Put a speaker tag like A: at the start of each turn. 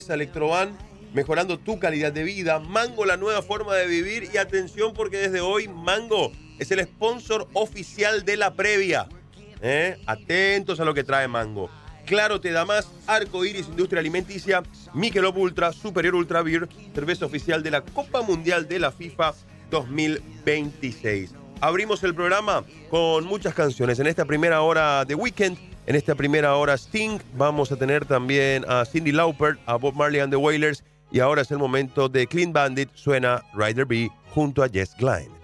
A: Electrovan, mejorando tu calidad de vida. Mango, la nueva forma de vivir. Y atención, porque desde hoy Mango es el sponsor oficial de la previa. Atentos a lo que trae Mango. Claro te da más, Arco Iris Industria Alimenticia, Michelob Ultra, Superior Ultra Beer, cerveza oficial de la Copa Mundial de la FIFA 2026. Abrimos el programa con muchas canciones. En esta primera hora de Weekend, en esta primera hora Sting, vamos a tener también a Cyndi Lauper, a Bob Marley and the Wailers, y ahora es el momento de Clean Bandit, suena Rider B junto a Jess Glynne.